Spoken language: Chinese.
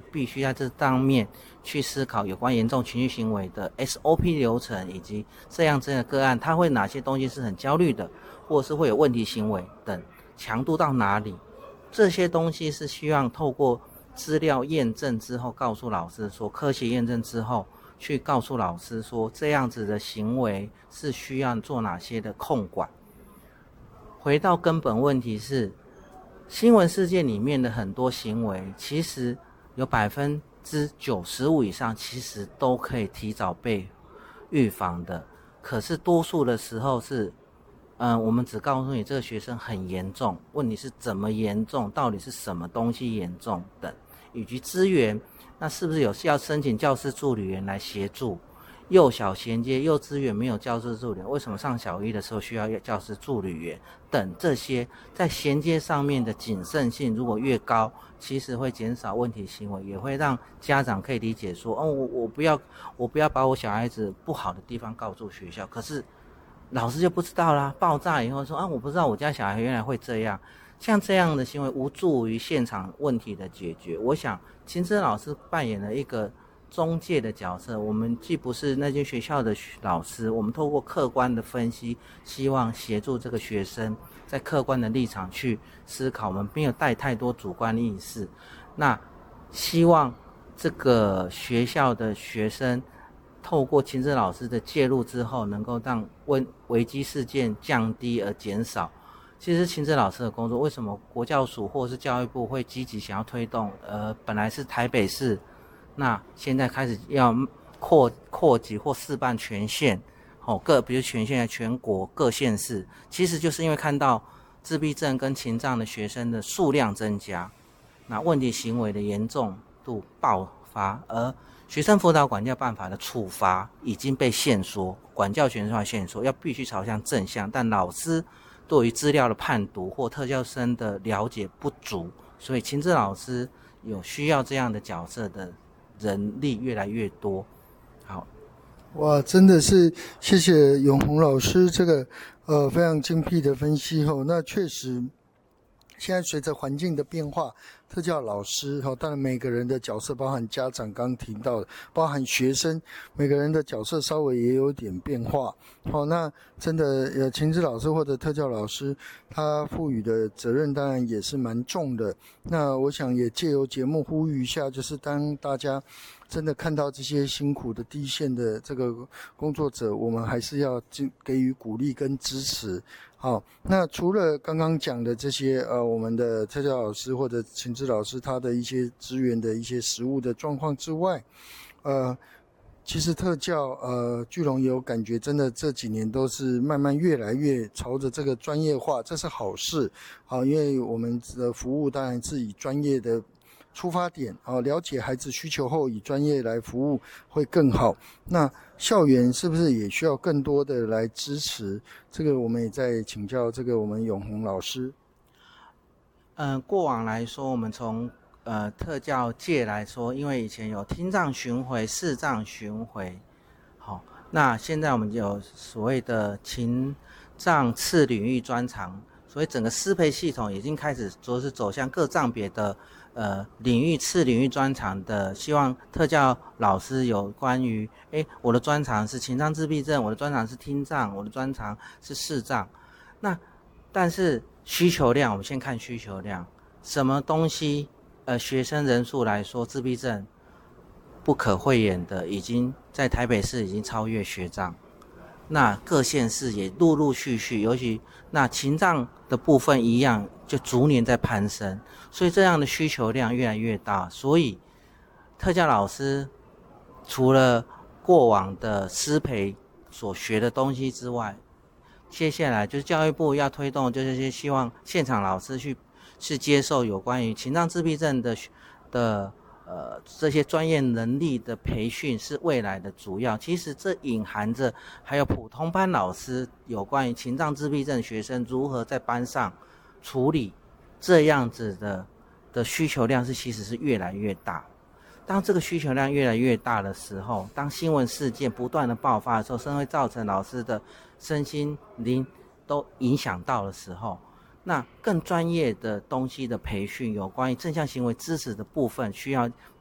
必须在这方面去思考有关严重情绪行为的 SOP 流程，以及这样的个案他会哪些东西是很焦虑的，或者是会有问题行为等，强度到哪里，这些东西是希望透过资料验证之后告诉老师说，科学验证之后去告诉老师说，这样子的行为是需要做哪些的控管。回到根本问题是，新闻事件里面的很多行为，其实有95%以上其实都可以提早被预防的，可是多数的时候是我们只告诉你这个学生很严重，问题是怎么严重，到底是什么东西严重等，以及资源，那是不是有要申请教师助理员来协助，幼小衔接幼稚园没有教师助理员，为什么上小一的时候需要教师助理员等，这些在衔接上面的谨慎性如果越高，其实会减少问题行为，也会让家长可以理解说，我不要把我小孩子不好的地方告诉学校，可是老师就不知道啦，爆炸以后说我不知道我家小孩原来会这样，像这样的行为无助于现场问题的解决。我想秦真老师扮演了一个中介的角色，我们既不是那间学校的老师，我们透过客观的分析，希望协助这个学生在客观的立场去思考，我们没有带太多主观意识，那希望这个学校的学生透过秦真老师的介入之后，能够让危机事件降低而减少。其实秦真老师的工作，为什么国教署或是教育部会积极想要推动？本来是台北市，那现在开始要扩级或试办全县，比如全县全国各县市，其实就是因为看到自闭症跟情障的学生的数量增加，那问题行为的严重度爆发，而学生辅导管教办法的处罚已经被限缩，管教权限限缩，要必须朝向正向，但老师对于资料的判读或特教生的了解不足，所以秦真老师有需要这样的角色的人力越来越多。好， 哇，真的是谢谢永宏老师这个非常精辟的分析后，那确实现在随着环境的变化，特教老师当然每个人的角色，包含家长刚提到的，包含学生，每个人的角色稍微也有点变化。那真的秦之老师或者特教老师，他赋予的责任当然也是蛮重的。那我想也借由节目呼吁一下，就是当大家真的看到这些辛苦的第一线的这个工作者，我们还是要给予鼓励跟支持。好，那除了刚刚讲的这些我们的特教老师或者秦之老师他的一些资源的一些实务的状况之外，其实特教巨龙也有感觉，真的这几年都是慢慢越来越朝着这个专业化，这是好事。好，因为我们的服务当然是以专业的出发点，了解孩子需求后以专业来服务会更好。那校园是不是也需要更多的来支持？这个我们也在请教这个我们永宏老师。 过往来说，我们从特教界来说，因为以前有听障巡回、视障巡回，好，那现在我们有所谓的情障次领域专长，所以整个师培系统已经开始是走向各障别的领域次领域专长的，希望特教老师有关于我的专长是情障自闭症，我的专长是听障，我的专长是视障。那但是需求量，我们先看需求量，什么东西学生人数来说，自闭症不可讳言的已经在台北市已经超越学障，那各县市也陆陆续续，尤其那情障的部分一样，就逐年在攀升，所以这样的需求量越来越大。所以特教老师除了过往的师培所学的东西之外，接下来就是教育部要推动，就是希望现场老师去接受有关于情障自闭症的这些专业能力的培训是未来的主要。其实这隐含着还有普通班老师有关于情障自闭症学生如何在班上处理这样子的需求量其实是越来越大。当这个需求量越来越大的时候，当新闻事件不断的爆发的时候，甚至会造成老师的身心灵都影响到的时候，那更专业的东西的培训，有关于正向行为支持的部分，需要